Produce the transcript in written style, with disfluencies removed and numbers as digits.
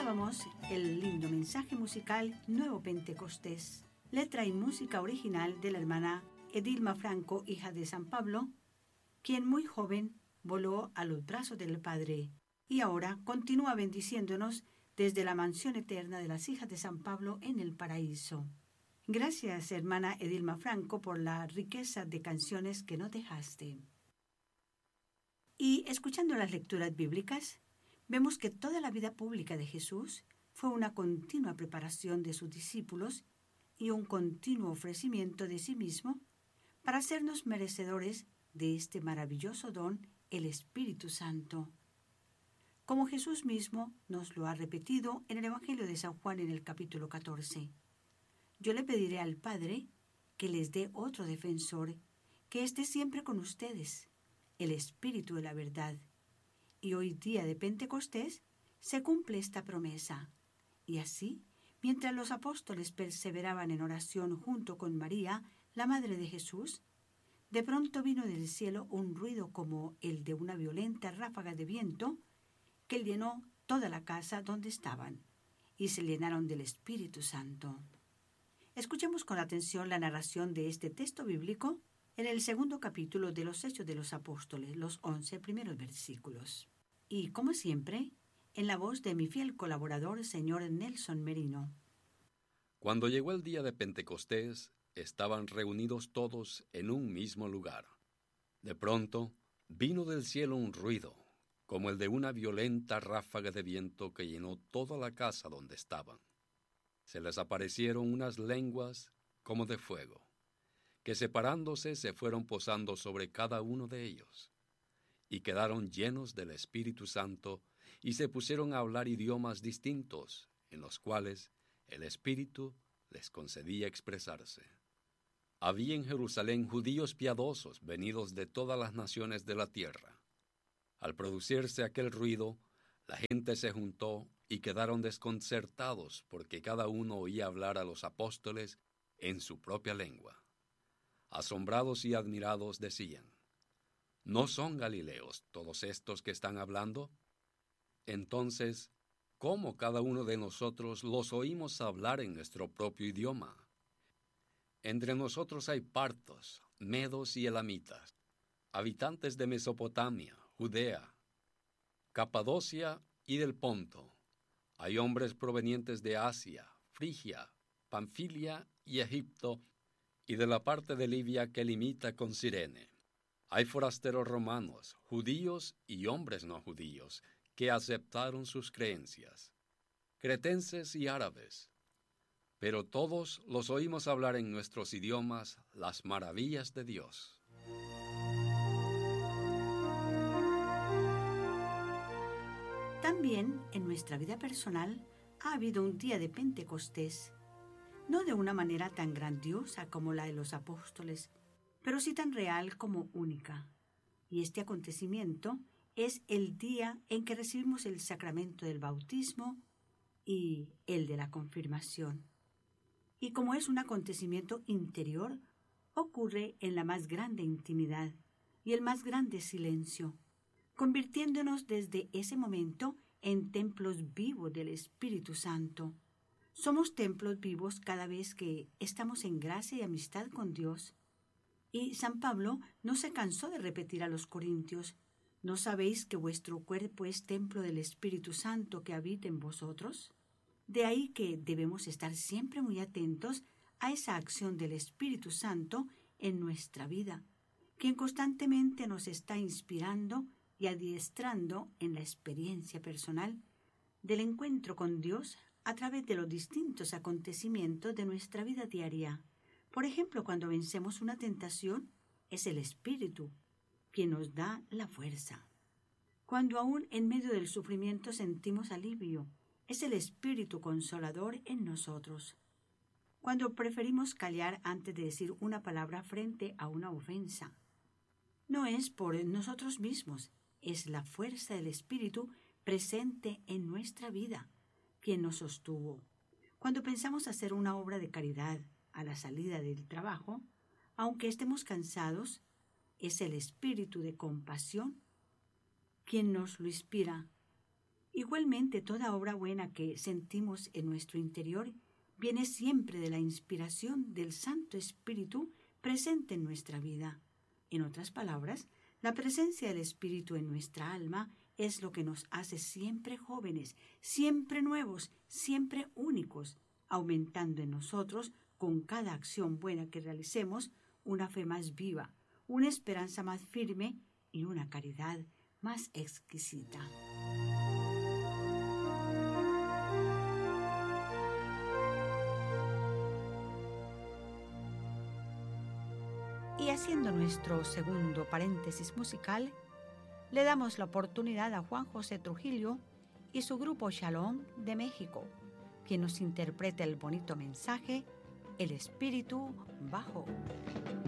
Escuchábamos el lindo mensaje musical Nuevo Pentecostés, letra y música original de la hermana Edilma Franco, hija de San Pablo, quien muy joven voló a los brazos del Padre y ahora continúa bendiciéndonos desde la mansión eterna de las hijas de San Pablo en el paraíso. Gracias, hermana Edilma Franco, por la riqueza de canciones que nos dejaste. Y escuchando las lecturas bíblicas, vemos que toda la vida pública de Jesús fue una continua preparación de sus discípulos y un continuo ofrecimiento de sí mismo para hacernos merecedores de este maravilloso don, el Espíritu Santo. Como Jesús mismo nos lo ha repetido en el Evangelio de San Juan en el capítulo 14. Yo le pediré al Padre que les dé otro defensor, que esté siempre con ustedes, el Espíritu de la verdad. Y hoy día de Pentecostés se cumple esta promesa. Y así, mientras los apóstoles perseveraban en oración junto con María, la Madre de Jesús, de pronto vino del cielo un ruido como el de una violenta ráfaga de viento que llenó toda la casa donde estaban, y se llenaron del Espíritu Santo. Escuchemos con atención la narración de este texto bíblico en el segundo capítulo de los Hechos de los Apóstoles, los 11 primeros versículos. Y, como siempre, en la voz de mi fiel colaborador, señor Nelson Merino. Cuando llegó el día de Pentecostés, estaban reunidos todos en un mismo lugar. De pronto, vino del cielo un ruido, como el de una violenta ráfaga de viento que llenó toda la casa donde estaban. Se les aparecieron unas lenguas como de fuego, que separándose se fueron posando sobre cada uno de ellos, y quedaron llenos del Espíritu Santo, y se pusieron a hablar idiomas distintos, en los cuales el Espíritu les concedía expresarse. Había en Jerusalén judíos piadosos venidos de todas las naciones de la tierra. Al producirse aquel ruido, la gente se juntó y quedaron desconcertados porque cada uno oía hablar a los apóstoles en su propia lengua. Asombrados y admirados decían: ¿no son galileos todos estos que están hablando? Entonces, ¿cómo cada uno de nosotros los oímos hablar en nuestro propio idioma? Entre nosotros hay partos, medos y elamitas, habitantes de Mesopotamia, Judea, Capadocia y del Ponto. Hay hombres provenientes de Asia, Frigia, Panfilia y Egipto, y de la parte de Libia que limita con Cirene. Hay forasteros romanos, judíos y hombres no judíos, que aceptaron sus creencias, cretenses y árabes. Pero todos los oímos hablar en nuestros idiomas las maravillas de Dios. También en nuestra vida personal ha habido un día de Pentecostés, no de una manera tan grandiosa como la de los apóstoles, pero sí tan real como única. Y este acontecimiento es el día en que recibimos el sacramento del bautismo y el de la confirmación. Y como es un acontecimiento interior, ocurre en la más grande intimidad y el más grande silencio, convirtiéndonos desde ese momento en templos vivos del Espíritu Santo. Somos templos vivos cada vez que estamos en gracia y amistad con Dios. Y San Pablo no se cansó de repetir a los corintios: ¿no sabéis que vuestro cuerpo es templo del Espíritu Santo que habita en vosotros? De ahí que debemos estar siempre muy atentos a esa acción del Espíritu Santo en nuestra vida, quien constantemente nos está inspirando y adiestrando en la experiencia personal del encuentro con Dios a través de los distintos acontecimientos de nuestra vida diaria. Por ejemplo, cuando vencemos una tentación, es el Espíritu quien nos da la fuerza. Cuando aún en medio del sufrimiento sentimos alivio, es el Espíritu Consolador en nosotros. Cuando preferimos callar antes de decir una palabra frente a una ofensa, no es por nosotros mismos, es la fuerza del Espíritu presente en nuestra vida quien nos sostuvo. Cuando pensamos hacer una obra de caridad a la salida del trabajo, aunque estemos cansados, es el Espíritu de compasión quien nos lo inspira. Igualmente, toda obra buena que sentimos en nuestro interior viene siempre de la inspiración del Santo Espíritu presente en nuestra vida. En otras palabras, la presencia del Espíritu en nuestra alma es lo que nos hace siempre jóvenes, siempre nuevos, siempre únicos, aumentando en nosotros, con cada acción buena que realicemos, una fe más viva, una esperanza más firme y una caridad más exquisita. Y haciendo nuestro segundo paréntesis musical, le damos la oportunidad a Juan José Trujillo y su grupo Shalom de México, quien nos interpreta el bonito mensaje: El Espíritu bajó.